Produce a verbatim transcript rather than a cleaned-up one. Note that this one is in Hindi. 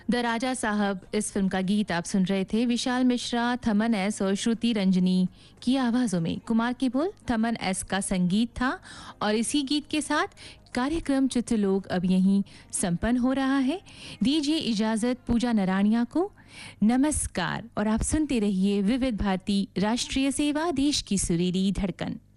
द राजा साहब इस फिल्म का गीत आप सुन रहे थे। विशाल मिश्रा, थमन एस और श्रुति रंजनी की आवाज़ों में। कुमार की बोल, थमन एस का संगीत था और इसी गीत के साथ कार्यक्रम चित्रलोक अब यहीं संपन्न हो रहा है। दीजिए इजाज़त पूजा नराणिया को। नमस्कार और आप सुनते रहिए विविध भारती राष्ट्रीय सेवा, देश की सुरीली धड़कन।